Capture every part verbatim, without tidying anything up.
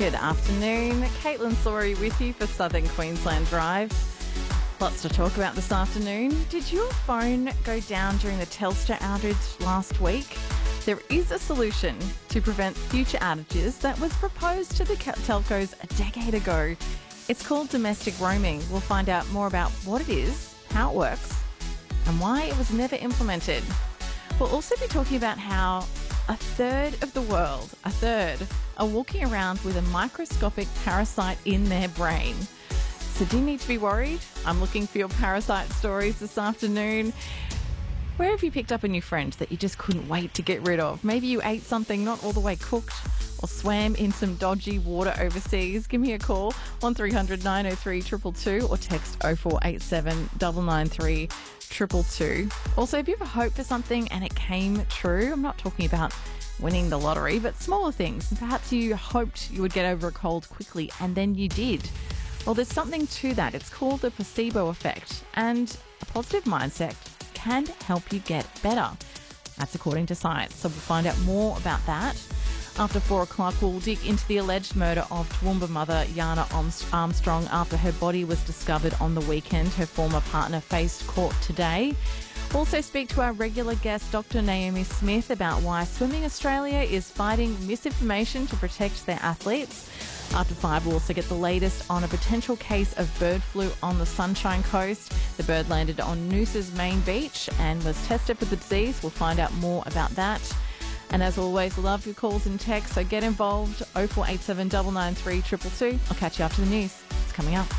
Good afternoon. Caitlin Sawrey with you for Southern Queensland Drive. Lots to talk about this afternoon. Did your phone go down during the Telstra outage last week? There is a solution to prevent future outages that was proposed to the telcos a decade ago. It's called domestic roaming. We'll find out more about what it is, how it works, and why it was never implemented. We'll also be talking about how a third of the world, a third, are walking around with a microscopic parasite in their brain. So do you need to be worried? I'm looking for your parasite stories this afternoon. Where have you picked up a new friend that you just couldn't wait to get rid of? Maybe you ate something not all the way cooked or swam in some dodgy water overseas. Give me a call, one three hundred nine oh three two two two, or text oh four eight seven nine nine three two two two. Also, have you ever hoped for something and it came true? I'm not talking about winning the lottery, but smaller things. Perhaps you hoped you would get over a cold quickly and then you did. Well, there's something to that. It's called the placebo effect, and a positive mindset can help you get better. That's according to science. So we'll find out more about that. After four o'clock, we'll dig into the alleged murder of Toowoomba mother Yana Armstrong after her body was discovered on the weekend. Her former partner faced court today. We'll also speak to our regular guest, Doctor Naomi Smith, about why Swimming Australia is fighting misinformation to protect their athletes. After five, we'll also get the latest on a potential case of bird flu on the Sunshine Coast. The bird landed on Noosa's main beach and was tested for the disease. We'll find out more about that. And as always, love your calls and texts, so get involved, oh four eight seven nine nine three two two two. I'll catch you after the news. It's coming up.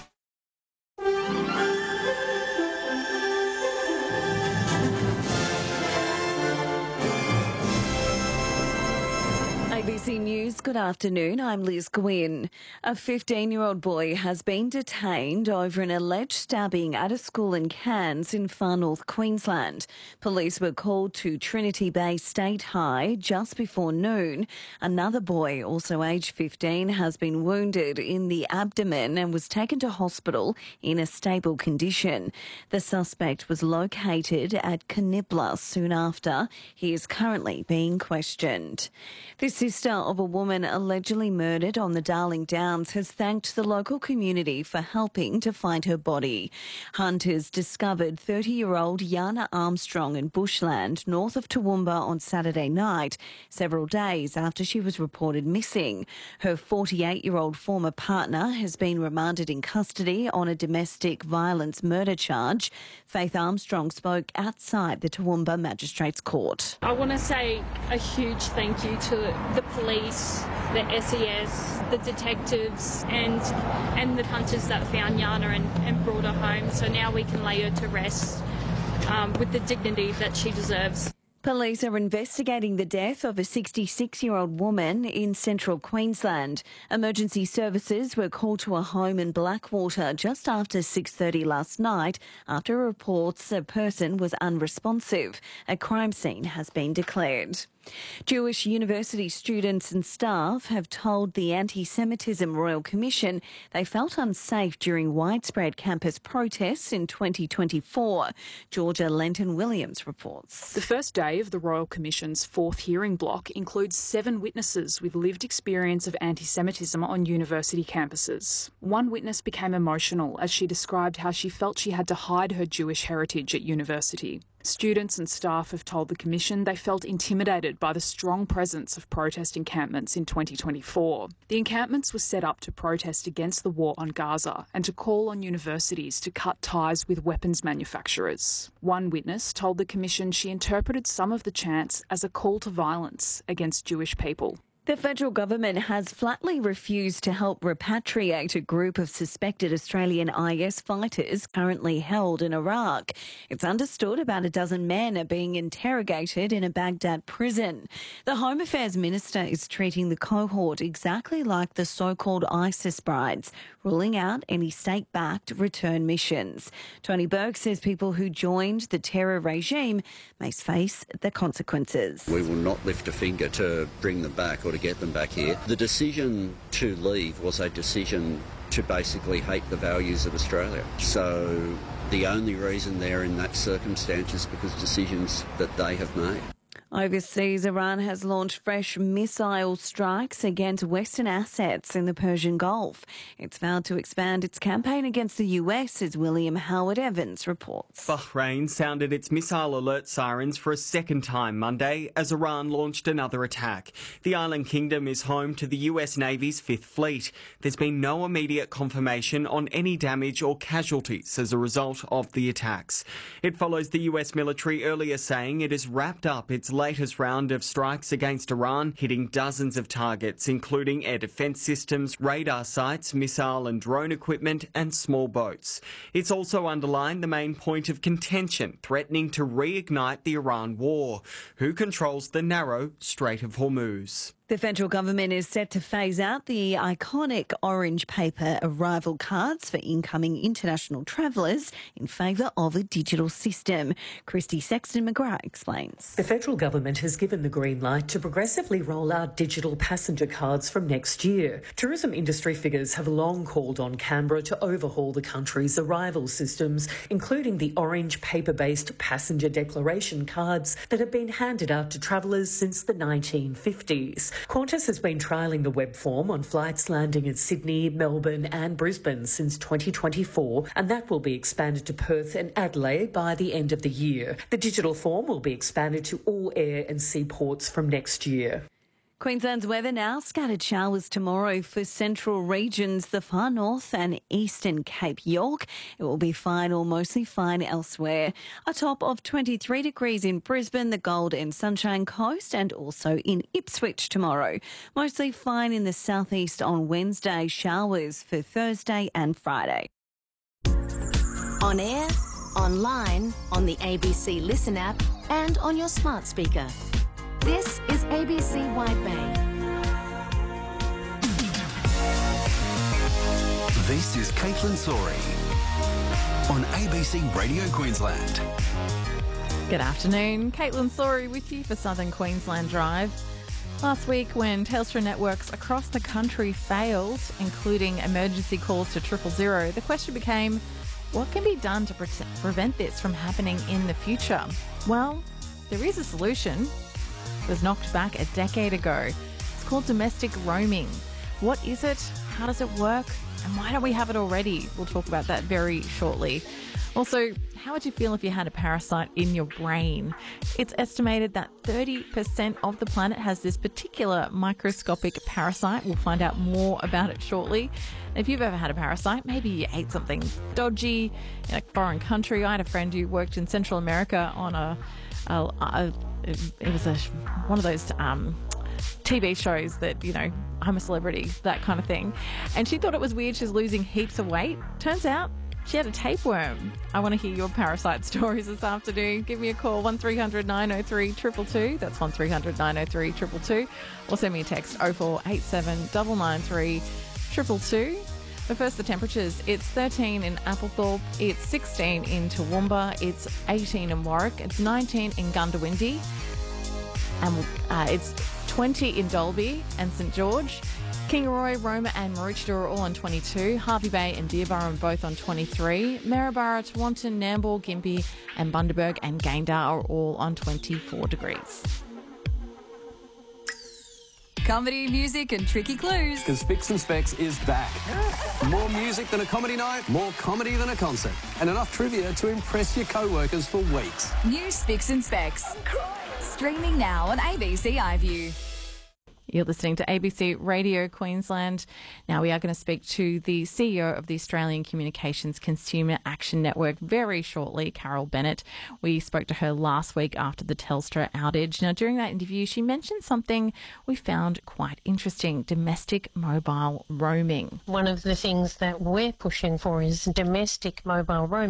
A B C News, good afternoon. I'm Liz Gwynn. A fifteen-year-old boy has been detained over an alleged stabbing at a school in Cairns in far north Queensland. Police were called to Trinity Bay State High just before noon. Another boy, also aged fifteen, has been wounded in the abdomen and was taken to hospital in a stable condition. The suspect was located at Canibla soon after. He is currently being questioned. The sister of a woman allegedly murdered on the Darling Downs has thanked the local community for helping to find her body. Hunters discovered thirty-year-old Yana Armstrong in bushland north of Toowoomba on Saturday night, several days after she was reported missing. Her forty-eight-year-old former partner has been remanded in custody on a domestic violence murder charge. Faith Armstrong spoke outside the Toowoomba Magistrates Court. I want to say a huge thank you to the police, the S E S, the detectives and and the hunters that found Yana and, and brought her home. So now we can lay her to rest um, with the dignity that she deserves. Police are investigating the death of a sixty-six-year-old woman in central Queensland. Emergency services were called to a home in Blackwater just after six thirty last night after reports a person was unresponsive. A crime scene has been declared. Jewish university students and staff have told the Anti-Semitism Royal Commission they felt unsafe during widespread campus protests in twenty twenty-four. Georgia Lenton-Williams reports. The first day of the Royal Commission's fourth hearing block includes seven witnesses with lived experience of anti-Semitism on university campuses. One witness became emotional as she described how she felt she had to hide her Jewish heritage at university. Students and staff have told the Commission they felt intimidated by the strong presence of protest encampments in twenty twenty-four. The encampments were set up to protest against the war on Gaza and to call on universities to cut ties with weapons manufacturers. One witness told the Commission she interpreted some of the chants as a call to violence against Jewish people. The federal government has flatly refused to help repatriate a group of suspected Australian I S fighters currently held in Iraq. It's understood about a dozen men are being interrogated in a Baghdad prison. The Home Affairs Minister is treating the cohort exactly like the so-called ISIS brides, ruling out any state-backed return missions. Tony Burke says people who joined the terror regime may face the consequences. We will not lift a finger to bring them back or to get them back here. The decision to leave was a decision to basically hate the values of Australia. So the only reason they're in that circumstance is because decisions that they have made. Overseas, Iran has launched fresh missile strikes against Western assets in the Persian Gulf. It's vowed to expand its campaign against the U S, as William Howard Evans reports. Bahrain sounded its missile alert sirens for a second time Monday as Iran launched another attack. The island kingdom is home to the U S Navy's Fifth Fleet. There's been no immediate confirmation on any damage or casualties as a result of the attacks. It follows the U S military earlier saying it has wrapped up its latest round of strikes against Iran, hitting dozens of targets, including air defence systems, radar sites, missile and drone equipment, and small boats. It's also underlined the main point of contention, threatening to reignite the Iran war. Who controls the narrow Strait of Hormuz? The federal government is set to phase out the iconic orange paper arrival cards for incoming international travellers in favour of a digital system. Christy Sexton-McGrath explains. The federal government has given the green light to progressively roll out digital passenger cards from next year. Tourism industry figures have long called on Canberra to overhaul the country's arrival systems, including the orange paper-based passenger declaration cards that have been handed out to travellers since the nineteen fifties. Qantas has been trialling the web form on flights landing in Sydney, Melbourne and Brisbane since twenty twenty-four, and that will be expanded to Perth and Adelaide by the end of the year. The digital form will be expanded to all air and sea ports from next year. Queensland's weather now. Scattered showers tomorrow for central regions, the far north and eastern Cape York. It will be fine or mostly fine elsewhere. A top of twenty-three degrees in Brisbane, the Gold and Sunshine Coast, and also in Ipswich tomorrow. Mostly fine in the southeast on Wednesday. Showers for Thursday and Friday. On air, online, on the A B C Listen app and on your smart speaker. This is A B C Wide Bay. This is Caitlin Sori on A B C Radio Queensland. Good afternoon. Caitlin Sori with you for Southern Queensland Drive. Last week, when Telstra networks across the country failed, including emergency calls to triple zero, the question became, what can be done to pre- prevent this from happening in the future? Well, there is a solution. It was knocked back a decade ago. It's called domestic roaming. What is it? How does it work? And why don't we have it already? We'll talk about that very shortly. Also, how would you feel if you had a parasite in your brain? It's estimated that thirty percent of the planet has this particular microscopic parasite. We'll find out more about it shortly. If you've ever had a parasite, maybe you ate something dodgy in a foreign country. I had a friend who worked in Central America on a, a, a it was a one of those um, T V shows that, you know, I'm a celebrity, that kind of thing. And she thought it was weird. She's losing heaps of weight. Turns out she had a tapeworm. I want to hear your parasite stories this afternoon. Give me a call, one three hundred nine oh three two two two. That's one three hundred nine oh three two two two. Or send me a text, oh four eight seven nine nine three two two two. But first, the temperatures. It's thirteen in Applethorpe, it's sixteen in Toowoomba, it's eighteen in Warwick, it's nineteen in Gundawindi, and uh, it's twenty in Dalby and St George. Kingaroy, Roma and Maroochydore are all on twenty-two. Harvey Bay and Dearborn are both on twenty-three. Maryborough, Tewantin, Nambour, Gympie and Bundaberg and Gayndah are all on twenty-four degrees. Comedy, music and tricky clues. Because Spicks and Specs is back. More music than a comedy night, more comedy than a concert, and enough trivia to impress your co-workers for weeks. New Spicks and Specs. Streaming now on A B C iView. You're listening to A B C Radio Queensland. Now we are going to speak to the C E O of the Australian Communications Consumer Action Network very shortly, Carol Bennett. We spoke to her last week after the Telstra outage. Now, during that interview, she mentioned something we found quite interesting: domestic mobile roaming. One of the things that we're pushing for is domestic mobile roaming.